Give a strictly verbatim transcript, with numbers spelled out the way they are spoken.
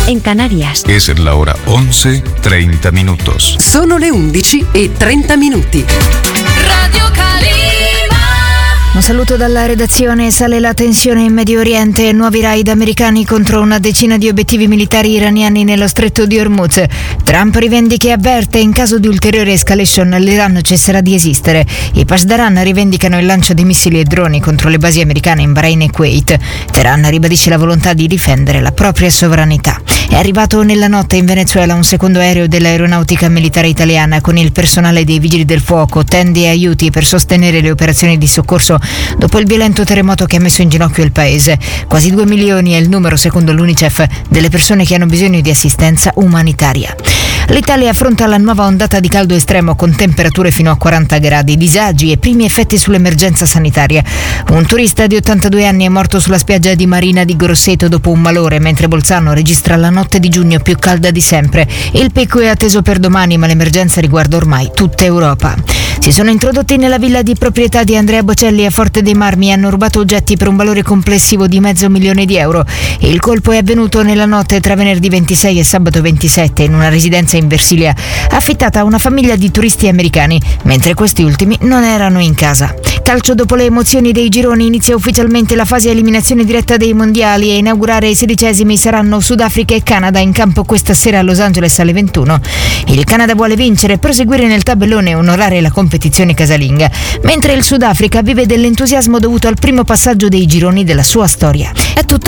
en Canarias. Es la hora once treinta minutos. Sono le undici e trenta minuti. Radio Calima. Un saluto dalla redazione. Sale la tensione in Medio Oriente. Nuovi raid americani contro una decina di obiettivi militari iraniani nello stretto di Hormuz. Trump rivendica e avverte: in caso di ulteriore escalation l'Iran cesserà di esistere. I Pasdaran rivendicano il lancio di missili e droni contro le basi americane in Bahrain e Kuwait. Teheran ribadisce la volontà di difendere la propria sovranità. È arrivato nella notte in Venezuela un secondo aereo dell'aeronautica militare italiana con il personale dei vigili del fuoco, tende e aiuti per sostenere le operazioni di soccorso dopo il violento terremoto che ha messo in ginocchio il paese. Quasi due milioni è il numero, secondo l'UNICEF, delle persone che hanno bisogno di assistenza umanitaria. L'Italia affronta la nuova ondata di caldo estremo con temperature fino a quaranta gradi, disagi e primi effetti sull'emergenza sanitaria. Un turista di ottantadue anni è morto sulla spiaggia di Marina di Grosseto dopo un malore, mentre Bolzano registra la notte di giugno più calda di sempre. Il picco è atteso per domani, ma l'emergenza riguarda ormai tutta Europa. Si sono introdotti nella villa di proprietà di Andrea Bocelli a Forte dei Marmi e hanno rubato oggetti per un valore complessivo di mezzo milione di euro. Il colpo è avvenuto nella notte tra venerdì ventisei e sabato ventisette in una residenza in Versilia, affittata a una famiglia di turisti americani, mentre questi ultimi non erano in casa. Calcio: dopo le emozioni dei gironi inizia ufficialmente la fase eliminazione diretta dei mondiali e inaugurare i sedicesimi saranno Sudafrica e Canada in campo questa sera a Los Angeles alle ventuno. Il Canada vuole vincere, proseguire nel tabellone e onorare la competizione casalinga, mentre il Sudafrica vive dell'entusiasmo dovuto al primo passaggio dei gironi della sua storia. È tutto.